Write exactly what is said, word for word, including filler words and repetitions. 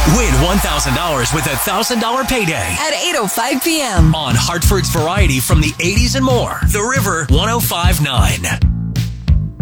Win one thousand dollars with a one thousand dollars payday at eight oh five p.m. on Hartford's Variety from the eighties and more. The River one oh five point nine.